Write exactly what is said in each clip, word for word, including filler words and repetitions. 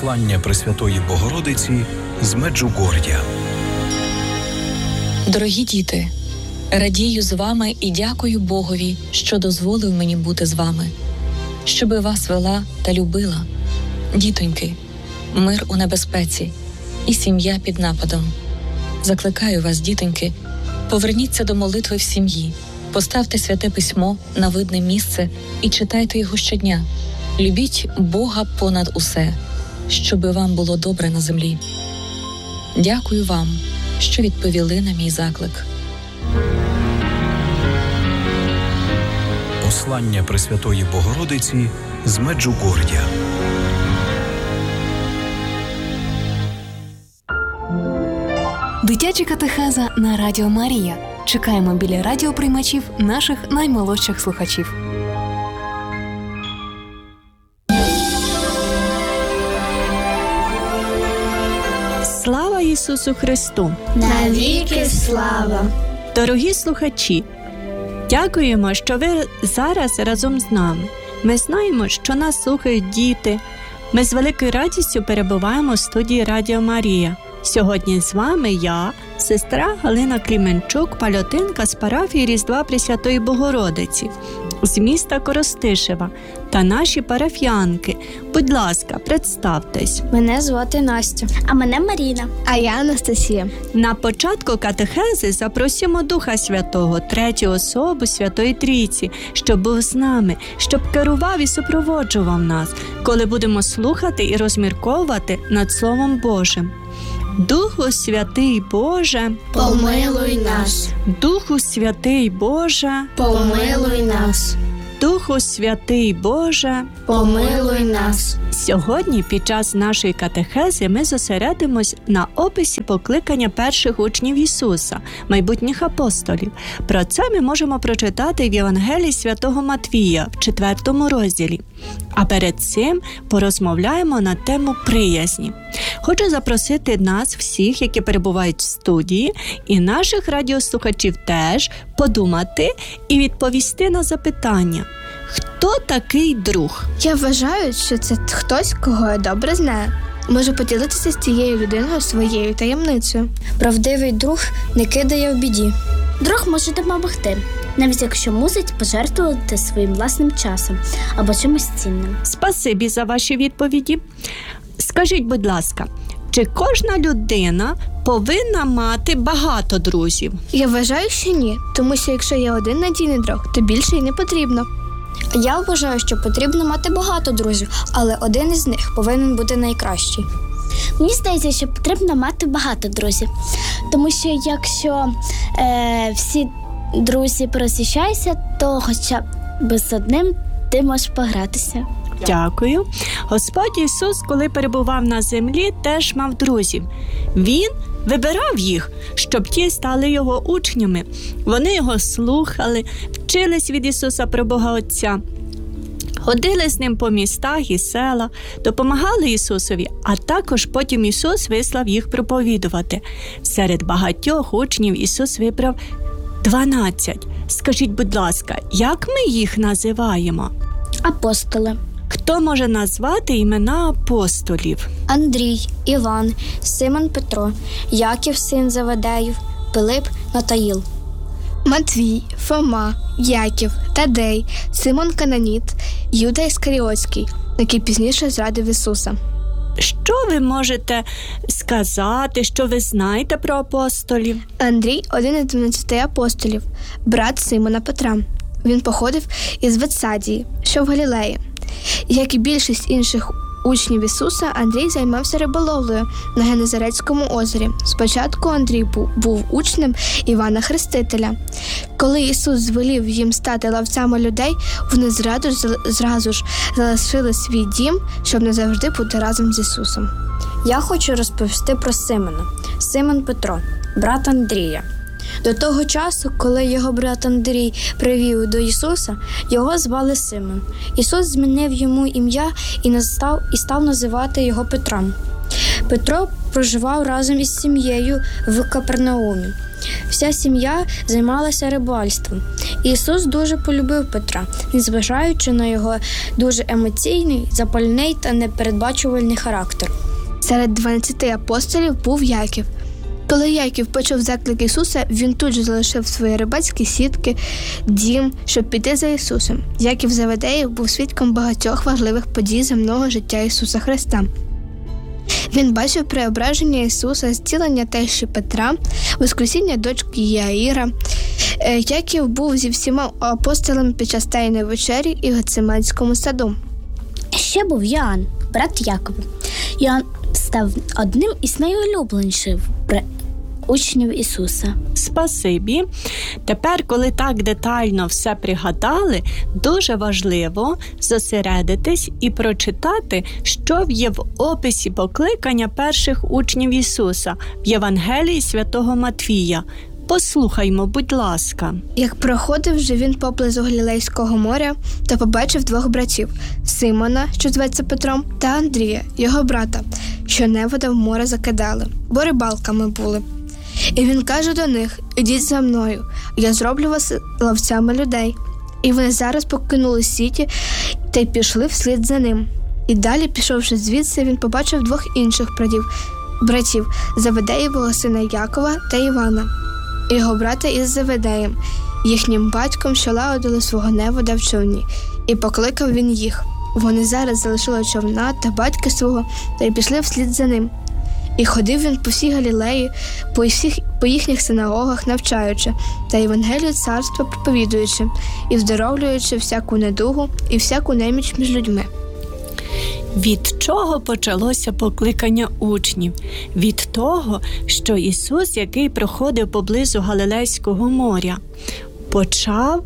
Послання Пресвятої Богородиці з Меджугор'я. Дорогі діти, радію з вами і дякую Богові, що дозволив мені бути з вами, щоби вас вела та любила. Дітоньки, мир у небезпеці і сім'я під нападом. Закликаю вас, дітоньки, поверніться до молитви в сім'ї, поставте Святе Письмо на видне місце і читайте його щодня. Любіть Бога понад усе, щоби вам було добре на землі. Дякую вам, що відповіли на мій заклик. Послання Пресвятої Богородиці з Меджугор'я. Дитяча катехеза на Радіо Марія. Чекаємо біля радіоприймачів наших наймолодших слухачів. Слава Ісусу Христу! Навіки слава! Дорогі слухачі, дякуємо, що ви зараз разом з нами. Ми знаємо, що нас слухають діти. Ми з великою радістю перебуваємо в студії Радіо Марія. Сьогодні з вами я, сестра Галина Кліменчук, пальотинка з парафії Різдва Пресвятої Богородиці з міста Коростишева та наші парафіянки. Будь ласка, представтесь. Мене звати Настя. А мене Маріна. А я Анастасія. На початку катехези запросимо Духа Святого, третю особу Святої Трійці, щоб був з нами, щоб керував і супроводжував нас, коли будемо слухати і розмірковувати над Словом Божим. Духу Святий Боже, помилуй нас. Духу Святий Боже, помилуй нас. Духу Святий Боже, помилуй нас. Сьогодні під час нашої катехези ми зосередимось на описі покликання перших учнів Ісуса, майбутніх апостолів. Про це ми можемо прочитати в Євангелії Святого Матвія в четвертому розділі. А перед цим порозмовляємо на тему приязні. Хочу запросити нас всіх, які перебувають в студії, і наших радіослухачів теж, подумати і відповісти на запитання. Хто такий друг? Я вважаю, що це хтось, кого я добре знаю. Можу поділитися з цією людиною своєю таємницею. Правдивий друг не кидає в біді. Друг може допомогти, навіть якщо мусить пожертвувати своїм власним часом або чимось цінним. Спасибі за ваші відповіді. Скажіть, будь ласка, чи кожна людина повинна мати багато друзів? Я вважаю, що ні, тому що якщо є один надійний друг, то більше й не потрібно. Я вважаю, що потрібно мати багато друзів, але один із них повинен бути найкращий. Мені здається, що потрібно мати багато друзів, тому що якщо е, всі друзі пороз'їжджаються, то хоча б з одним ти можеш погратися. Дякую. Господь Ісус, коли перебував на землі, теж мав друзів. Він вибирав їх, щоб ті стали його учнями. Вони його слухали, вчились від Ісуса про Бога Отця. Ходили з ним по містах і селах, допомагали Ісусові, а також потім Ісус вислав їх проповідувати. Серед багатьох учнів Ісус вибрав дванадцять. Скажіть, будь ласка, як ми їх називаємо? Апостоли. Хто може назвати імена апостолів? Андрій, Іван, Симон Петро, Яків син Заведеїв, Пилип, Натаїл. Матвій, Фома, Яків, Тадей, Симон Кананіт, Юда Іскаріотський, який пізніше зрадив Ісуса. Що ви можете сказати, що ви знаєте про апостолів? Андрій – один із дванадцяти апостолів, брат Симона Петра. Він походив із Вецадії, що в Галілеї. Як і більшість інших учнів Ісуса, Андрій займався риболовлею на Генезарецькому озері. Спочатку Андрій був, був учнем Івана Хрестителя. Коли Ісус звелів їм стати ловцями людей, вони зразу, зразу ж залишили свій дім, щоб назавжди бути разом з Ісусом. Я хочу розповісти про Симона. Симон Петро, брат Андрія. До того часу, коли його брат Андрій привів до Ісуса, його звали Симон. Ісус змінив йому ім'я і, настав, і став називати його Петром. Петро проживав разом із сім'єю в Капернаумі. Вся сім'я займалася рибальством. Ісус дуже полюбив Петра, незважаючи на його дуже емоційний, запальний та непередбачувальний характер. Серед дванадцяти апостолів був Яків. Коли Яків почув заклик Ісуса, він тут же залишив свої рибацькі сітки, дім, щоб піти за Ісусом. Яків Заведеїв був свідком багатьох важливих подій земного життя Ісуса Христа. Він бачив преображення Ісуса, зцілення тещі Петра, воскресіння дочки Яїра. Яків був зі всіма апостолами під час Тайної вечері і в Гециманському саду. Ще був Йоанн, брат Якова. Йоанн став одним із найулюбленіших учнів Ісуса. Спасибі. Тепер, коли так детально все пригадали, дуже важливо зосередитись і прочитати, що є в описі покликання перших учнів Ісуса в Євангелії святого Матвія. Послухаймо, будь ласка. Як проходив же він поблизу Галілейського моря, то побачив двох братів – Симона, що зветься Петром, та Андрія, його брата, що невода в море закидали, бо рибалками були. І він каже до них: «Ідіть за мною, я зроблю вас ловцями людей». І вони зараз покинули сіті та й пішли вслід за ним. І далі, пішовши звідси, він побачив двох інших братів, братів Заведеєвого сина Якова та Івана, його брата із Заведеєм, їхнім батьком, що лагодили свого невода в човні. І покликав він їх. Вони зараз залишили човна та батька свого та й пішли вслід за ним. І ходив він по всій Галілеї, по, всіх, по їхніх синагогах навчаючи, та Євангелію царства проповідуючи, і вздоровлюючи всяку недугу і всяку неміч між людьми. Від чого почалося покликання учнів? Від того, що Ісус, який проходив поблизу Галилейського моря, почав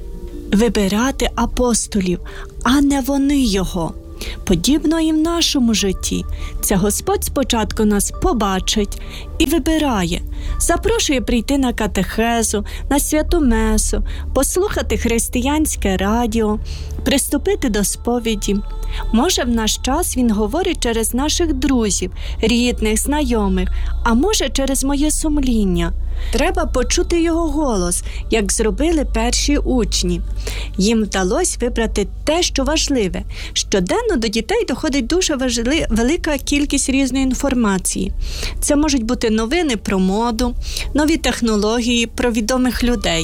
вибирати апостолів, а не вони його. Подібно і в нашому житті. Це Господь спочатку нас побачить і вибирає. Запрошує прийти на катехезу, на святу месу, послухати християнське радіо, приступити до сповіді. Може, в наш час Він говорить через наших друзів, рідних, знайомих, а може, через моє сумління. Треба почути Його голос, як зробили перші учні. Їм вдалося вибрати те, що важливе. Щоденно до дітей доходить дуже важли... велика кількість різної інформації. Це можуть бути новини про моду, нові технології, про відомих людей.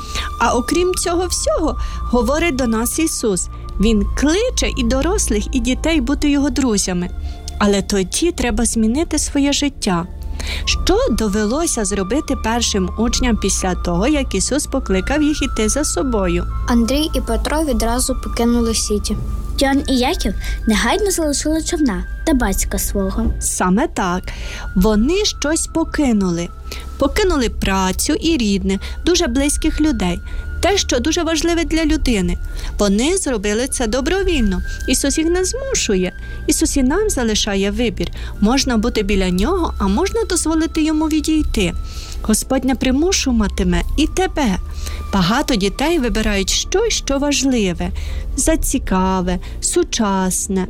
А окрім цього всього, говорить до нас Ісус. Він кличе і дорослих, і дітей бути Його друзями. Але тоді треба змінити своє життя. Що довелося зробити першим учням після того, як Ісус покликав їх іти за собою? Андрій і Петро відразу покинули сіті. Йоанн і Яків негайно залишили човна та батька свого. Саме так. Вони щось покинули. Покинули працю і рідних, дуже близьких людей. Те, що дуже важливе для людини. Вони зробили це добровільно. Ісус їх не змушує. Ісус і нам залишає вибір. Можна бути біля Нього, а можна дозволити Йому відійти. Господь не примушуватиме і тебе. Багато дітей вибирають щось, що важливе, зацікаве, сучасне.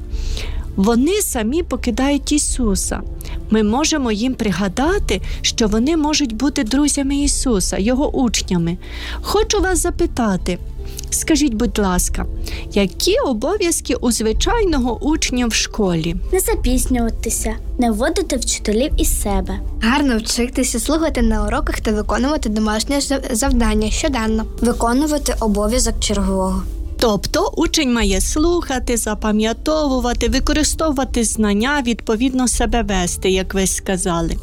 Вони самі покидають Ісуса. Ми можемо їм пригадати, що вони можуть бути друзями Ісуса, Його учнями. Хочу вас запитати, скажіть, будь ласка, які обов'язки у звичайного учня в школі? Не запізнюватися, не вводити вчителів із себе. Гарно вчитися, слухати на уроках та виконувати домашнє завдання щоденно. Виконувати обов'язок чергового. Тобто учень має слухати, запам'ятовувати, використовувати знання, відповідно себе вести, як ви сказали.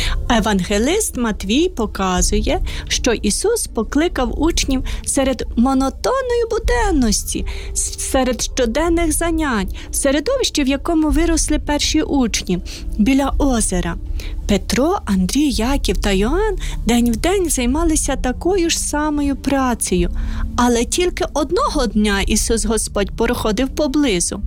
Евангелист Матвій показує, що Ісус покликав учнів серед монотонної буденності, серед щоденних занять, середовище, в якому виросли перші учні, біля озера. Петро, Андрій, Яків та Йоанн день в день займалися такою ж самою працею, але тільки одного дня Ісус Господь проходив поблизу.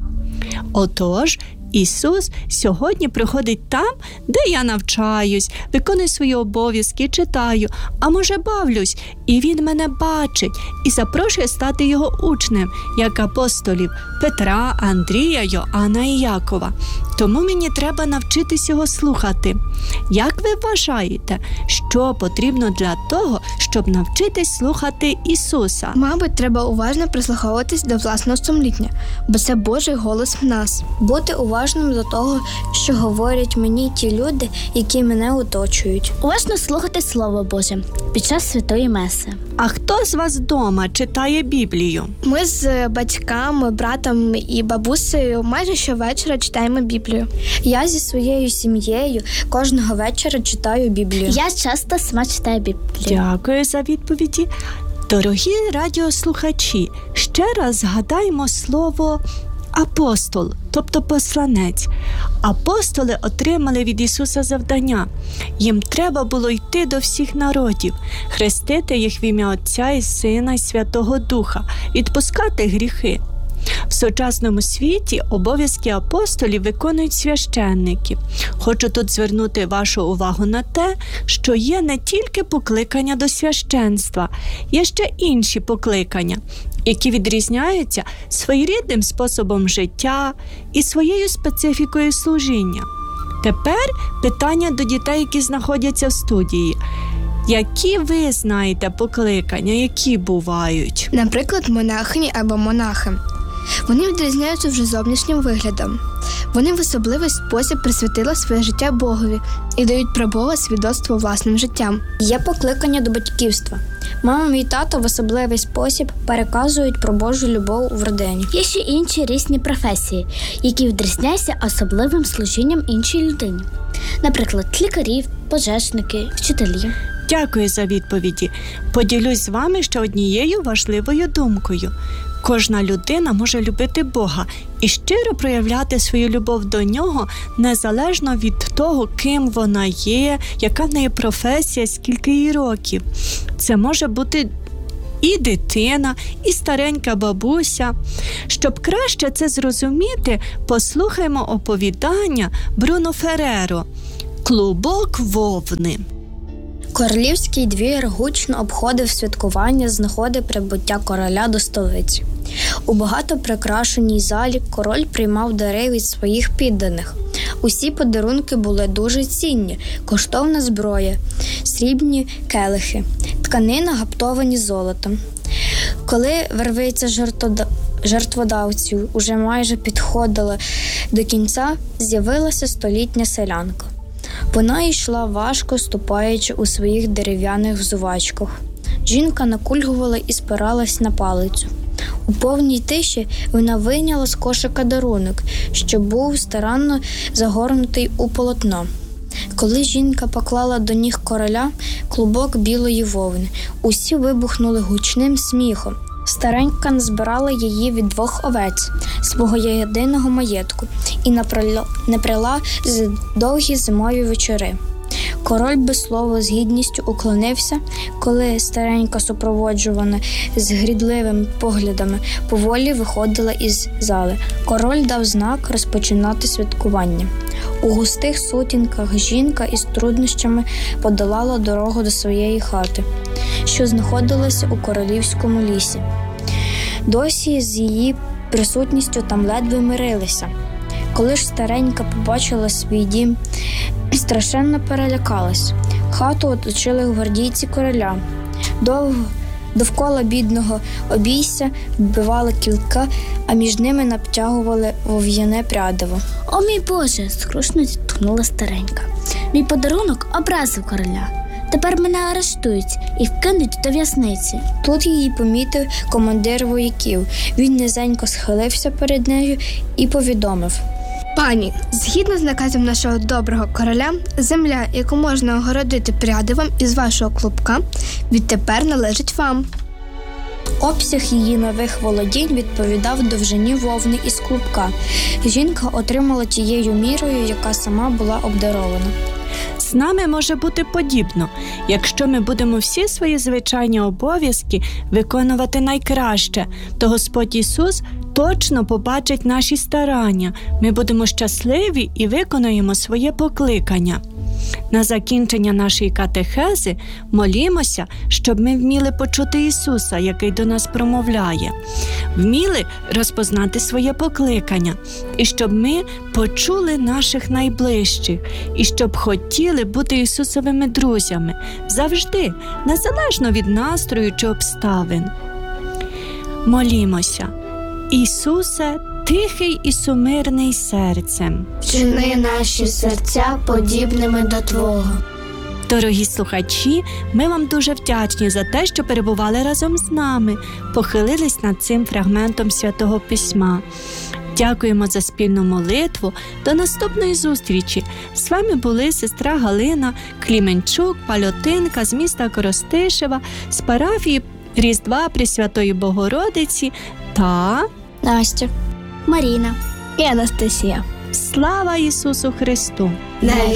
Отож, Ісус сьогодні приходить там, де я навчаюсь, виконую свої обов'язки, читаю, а може бавлюсь, і Він мене бачить і запрошує стати Його учнем, як апостолів Петра, Андрія, Йоанна і Якова. тому мені треба навчитись його слухати. Як ви вважаєте, що потрібно для того, щоб навчитись слухати Ісуса? Мабуть, треба уважно прислуховуватись до власного сумління, бо це Божий голос в нас. Бути уважним до того, що говорять мені ті люди, які мене оточують. Уважно слухати Слово Боже під час Святої Меси. А хто з вас вдома читає Біблію? Ми з батьками, братом і бабусею майже щовечора читаємо Біблію. Я зі своєю сім'єю кожного вечора читаю Біблію. Я часто сама читаю Біблію. Дякую за відповіді. Дорогі радіослухачі, ще раз згадаємо слово апостол, тобто посланець. Апостоли отримали від Ісуса завдання. Їм треба було йти до всіх народів, хрестити їх в ім'я Отця і Сина і Святого Духа, відпускати гріхи. В сучасному світі обов'язки апостолів виконують священники. Хочу тут звернути вашу увагу на те, що є не тільки покликання до священства, є ще інші покликання, які відрізняються своєрідним способом життя і своєю специфікою служіння. Тепер питання до дітей, які знаходяться в студії. Які ви знаєте покликання, які бувають? Наприклад, монахині або монахи. Вони відрізняються вже зовнішнім виглядом. Вони в особливий спосіб присвятили своє життя Богові і дають про Бога свідоцтво власним життям. Є покликання до батьківства. Мама і тато в особливий спосіб переказують про Божу любов в родині. Є ще інші різні професії, які відрізняються особливим служінням іншій людині. Наприклад, лікарі, пожежники, вчителі. Дякую за відповіді. Поділюсь з вами ще однією важливою думкою. Кожна людина може любити Бога і щиро проявляти свою любов до Нього незалежно від того, ким вона є, яка в неї професія, скільки їй років. Це може бути і дитина, і старенька бабуся. Щоб краще це зрозуміти, послухаймо оповідання Бруно Ферреро «Клубок вовни». Королівський двір гучно обходив святкування з нагоди прибуття короля до столиці. У багато прикрашеній залі король приймав дари від своїх підданих. Усі подарунки були дуже цінні, коштовна зброя, срібні келихи, тканина гаптовані золотом. Коли вервиця жертвода... жертводавців уже майже підходила до кінця, з'явилася столітня селянка. Вона йшла важко, ступаючи у своїх дерев'яних взувачках. Жінка накульгувала і спиралась на палицю. У повній тиші вона вийняла з кошика дарунок, що був старанно загорнутий у полотно. Коли жінка поклала до ніг короля клубок білої вовни, усі вибухнули гучним сміхом. Старенька назбирала її від двох овець, свого єдиного маєтку, і напряла з довгі зимові вечори. Король без слова з гідністю уклонився, коли старенька, супроводжувана з грідливими поглядами, поволі виходила із зали. Король дав знак розпочинати святкування. У густих сутінках жінка із труднощами подолала дорогу до своєї хати, що знаходилася у королівському лісі. Досі з її присутністю там ледве мирилися. Коли ж старенька побачила свій дім, страшенно перелякалась. Хату оточили гвардійці короля. Довго довкола бідного обійся вбивали кілка, а між ними натягували вов'яне прядиво. «О, мій Боже!» – скрушно зітхнула старенька. «Мій подарунок образив короля. Тепер мене арештують і вкинуть до в'язниці». Тут її помітив командир вояків. Він низенько схилився перед нею і повідомив: «Пані, згідно з наказом нашого доброго короля, земля, яку можна огородити прядивом із вашого клубка, відтепер належить вам». Обсяг її нових володінь відповідав довжині вовни із клубка. Жінка отримала тією мірою, яка сама була обдарована. З нами може бути подібно. Якщо ми будемо всі свої звичайні обов'язки виконувати найкраще, то Господь Ісус точно побачить наші старання. Ми будемо щасливі і виконаємо своє покликання. На закінчення нашої катехези молімося, щоб ми вміли почути Ісуса, який до нас промовляє, вміли розпознати своє покликання, і щоб ми почули наших найближчих, і щоб хотіли бути Ісусовими друзями завжди, незалежно від настрою чи обставин. Молімося. Ісусе, тихий і сумирний серцем, Вчини наші серця подібними до Твого. Дорогі слухачі, ми вам дуже вдячні за те, що перебували разом з нами, похилились над цим фрагментом Святого Письма. Дякуємо за спільну молитву. До наступної зустрічі. З вами були сестра Галина Кліменчук, пальотинка з міста Коростишева, з парафії Різдва Пресвятої Богородиці та Настя, Маріна І Анастасія. слава Ісусу Христу! Не